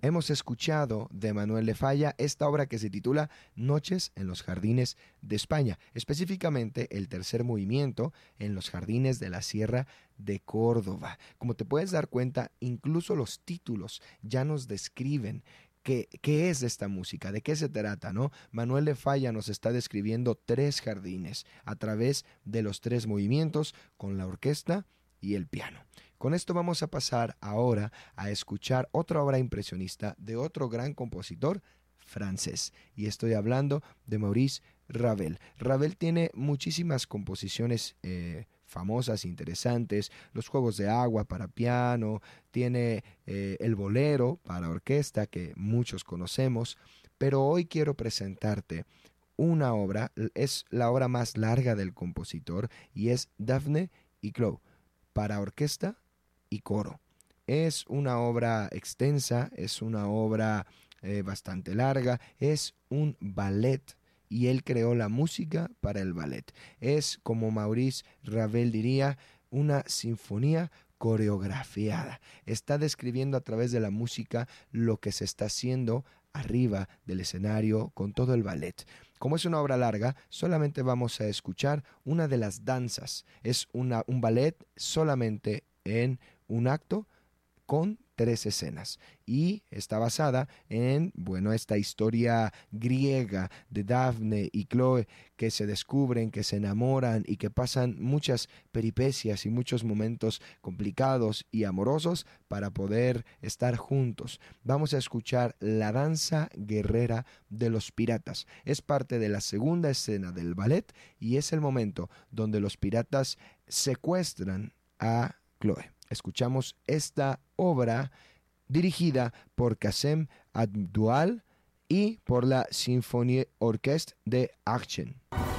Hemos escuchado de Manuel de Falla esta obra que se titula Noches en los Jardines de España, específicamente el tercer movimiento en los jardines de la Sierra de Córdoba. Como te puedes dar cuenta, incluso los títulos ya nos describen qué es esta música, de qué se trata, ¿no? Manuel de Falla nos está describiendo tres jardines a través de los tres movimientos con la orquesta y el piano. Con esto vamos a pasar ahora a escuchar otra obra impresionista de otro gran compositor francés, y estoy hablando de Maurice Ravel. Ravel tiene muchísimas composiciones famosas, interesantes, los juegos de agua para piano, tiene el bolero para orquesta que muchos conocemos, pero hoy quiero presentarte una obra, es la obra más larga del compositor y es Daphne y Chloe, para orquesta y coro. Es una obra extensa, es una obra bastante larga, es un ballet y él creó la música para el ballet. Es, como Maurice Ravel diría, una sinfonía coreografiada. Está describiendo a través de la música lo que se está haciendo arriba del escenario con todo el ballet. Como es una obra larga, solamente vamos a escuchar una de las danzas. Es un ballet solamente en un acto con 3 escenas y está basada en, esta historia griega de Daphne y Chloe que se descubren, que se enamoran y que pasan muchas peripecias y muchos momentos complicados y amorosos para poder estar juntos. Vamos a escuchar la danza guerrera de los piratas. Es parte de la segunda escena del ballet y es el momento donde los piratas secuestran a Chloe. Escuchamos esta obra dirigida por Kassem Abdoual y por la Symphonie Orchestre de Aachen.